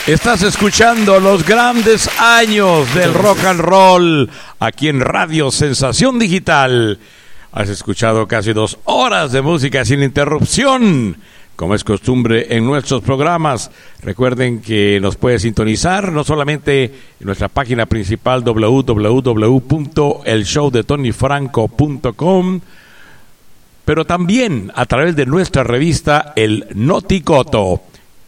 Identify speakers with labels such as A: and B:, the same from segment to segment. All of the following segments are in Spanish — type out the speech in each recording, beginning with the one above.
A: Estás escuchando los grandes años del rock and roll aquí en Radio Sensación Digital. Has escuchado casi 2 horas de música sin interrupción, como es costumbre en nuestros programas. Recuerden que nos puede sintonizar no solamente en nuestra página principal www.elshowdetonyfranco.com, pero también a través de nuestra revista El Noticoto,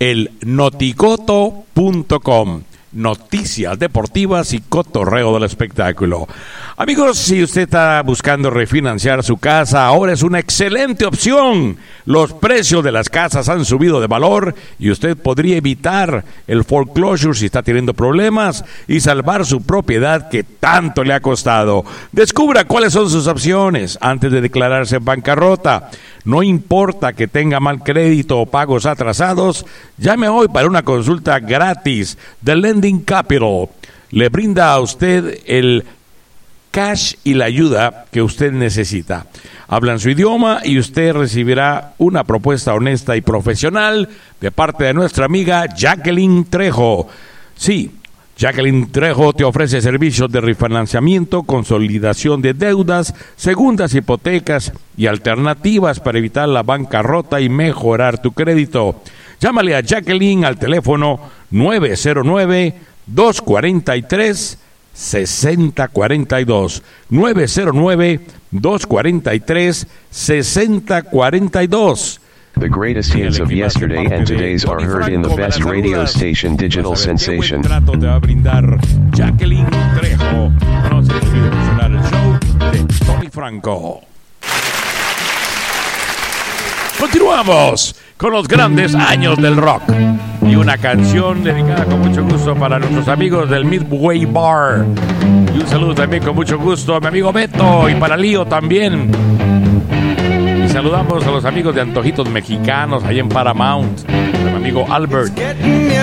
A: elnoticoto.com. Noticias deportivas y cotorreo del espectáculo. Amigos, si usted está buscando refinanciar su casa, ahora es una excelente opción. Los precios de las casas han subido de valor y usted podría evitar el foreclosure si está teniendo problemas y salvar su propiedad que tanto le ha costado. Descubra cuáles son sus opciones antes de declararse en bancarrota. No importa que tenga mal crédito o pagos atrasados, llame hoy para una consulta gratis de Lending Capital. Le brinda a usted el cash y la ayuda que usted necesita. Hablan su idioma y usted recibirá una propuesta honesta y profesional de parte de nuestra amiga Jacqueline Trejo. Sí, Jacqueline Trejo te ofrece servicios de refinanciamiento, consolidación de deudas, segundas hipotecas y alternativas para evitar la bancarrota y mejorar tu crédito. Llámale a Jacqueline al teléfono 909-243-6042. 909-243-6042.
B: The greatest hits of yesterday and today's are heard in the best radio station, Digital Sensation.
A: Te va a brindar Jacqueline Trejo. No se olvide mencionar el show de Tony Franco. Continuamos con los grandes años del rock y una canción dedicada con mucho gusto para nuestros amigos del Midway Bar. Y un saludo también con mucho gusto a mi amigo Beto y para Lío también. Saludamos a los amigos de Antojitos Mexicanos allá en Paramount, a mi amigo Albert.